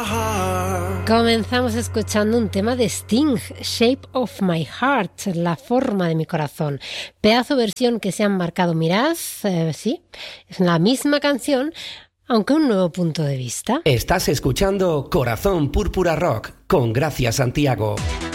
Comenzamos escuchando un tema de Sting, Shape of My Heart, la forma de mi corazón. Pedazo versión que se han marcado, mirad, sí, es la misma canción, aunque un nuevo punto de vista. Estás escuchando Corazón Púrpura Rock con Gracia Santiago.